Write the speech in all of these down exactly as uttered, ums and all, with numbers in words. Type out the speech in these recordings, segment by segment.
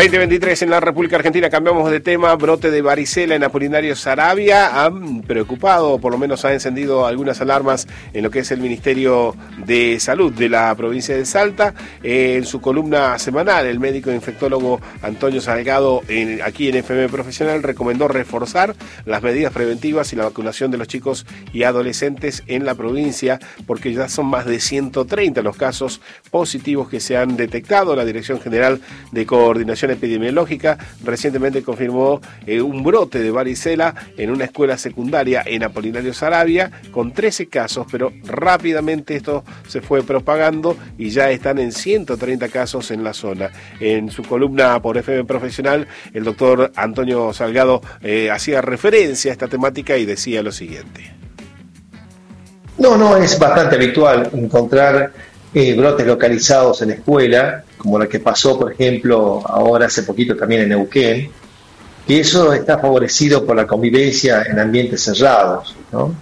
veinte veintitrés en la República Argentina. Cambiamos de tema. Brote de varicela en Apolinario Saravia han preocupado, por lo menos ha encendido algunas alarmas en lo que es el Ministerio de Salud de la provincia de Salta. Eh, en su columna semanal, el médico infectólogo Antonio Salgado, en, aquí en F M Profesional, recomendó reforzar las medidas preventivas y la vacunación de los chicos y adolescentes en la provincia, porque ya son más de ciento treinta los casos positivos que se han detectado. La Dirección General de Coordinación Epidemiológica recientemente confirmó eh, un brote de varicela en una escuela secundaria en Apolinario Saravia con trece casos, pero rápidamente esto se fue propagando y ya están en ciento treinta casos en la zona. En su columna por F M Profesional, el doctor Antonio Salgado eh, hacía referencia a esta temática y decía lo siguiente. No, no, es bastante habitual encontrar eh, brotes localizados en la escuela, como lo que pasó, por ejemplo, ahora hace poquito también en Neuquén, que eso está favorecido por la convivencia en ambientes cerrados, ¿no?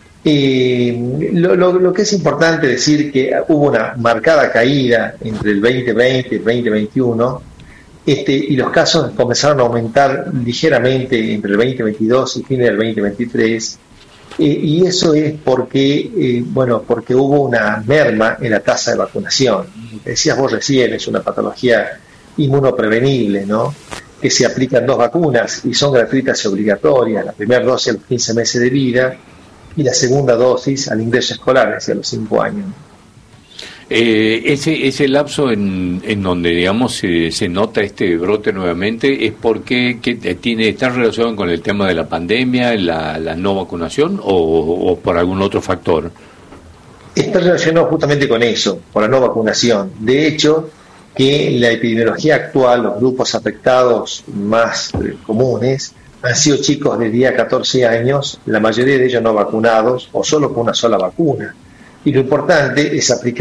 Y lo, lo, lo que es importante decir que hubo una marcada caída entre el veinte veinte y el veinte veintiuno, este, y los casos comenzaron a aumentar ligeramente entre el veinte veintidós y fines del veinte veintitrés. Eh, y eso es porque, eh, bueno, porque hubo una merma en la tasa de vacunación. Decías vos recién, es una patología inmunoprevenible, ¿no? Que se aplican dos vacunas y son gratuitas y obligatorias. La primera dosis a los quince meses de vida y la segunda dosis al ingreso escolar, es decir, a los cinco años. Eh, ese, ese lapso en, en donde, digamos, se, se nota este brote nuevamente, ¿es porque que tiene, está relacionado con el tema de la pandemia, la, la no vacunación o, o por algún otro factor? Está relacionado justamente con eso, por la no vacunación. De hecho, que la epidemiología actual, los grupos afectados más eh, comunes, han sido chicos de diez a catorce años, la mayoría de ellos no vacunados o solo con una sola vacuna. Y lo importante es aplicar